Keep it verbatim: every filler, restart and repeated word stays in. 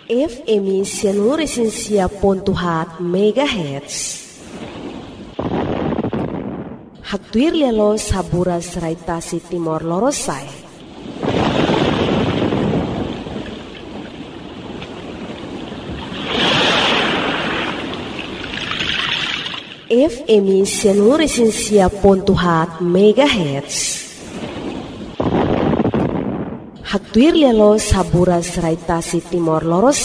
F M Sianur Esensia Pontuhat Megahertz. Haktuir lelo saburas raitasi Timor Lorosai. F M Sianur Esensia Pontuhat Megahertz. Haktuir lelo saburas raitasi Timor Lorosai.